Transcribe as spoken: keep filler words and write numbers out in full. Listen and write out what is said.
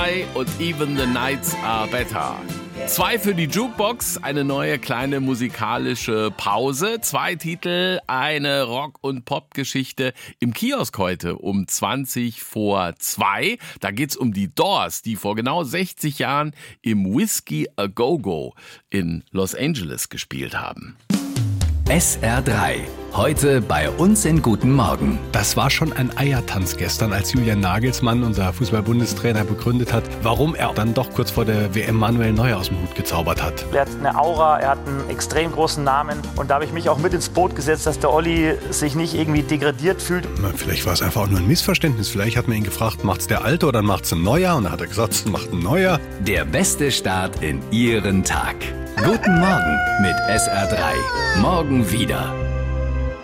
Und Even the Nights Are Better. Zwei für die Jukebox, eine neue kleine musikalische Pause, zwei Titel, eine Rock- und Pop-Geschichte im Kiosk heute um zwanzig vor zwei. Da geht's um die Doors, die vor genau sechzig Jahren im Whiskey A Go-Go in Los Angeles gespielt haben. S R drei. Heute bei uns in Guten Morgen. Das war schon ein Eiertanz gestern, als Julian Nagelsmann, unser Fußball-Bundestrainer, begründet hat, warum er dann doch kurz vor der W M Manuel Neuer aus dem Hut gezaubert hat. Er hat eine Aura, er hat einen extrem großen Namen und da habe ich mich auch mit ins Boot gesetzt, dass der Olli sich nicht irgendwie degradiert fühlt. Vielleicht war es einfach auch nur ein Missverständnis. Vielleicht hat man ihn gefragt, macht's der Alte oder macht's ein Neuer? Und dann hat er gesagt, es macht ein Neuer. Der beste Start in Ihren Tag. Guten Morgen mit S R drei. Morgen wieder.